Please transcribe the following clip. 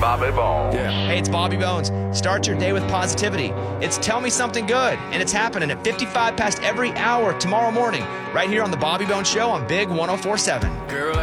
Bobby Bones. Hey, it's Bobby Bones. Start your day with positivity. It's Tell Me Something Good, and it's happening at 55 past every hour tomorrow morning, right here on The Bobby Bones Show on Big 104.7. Girl,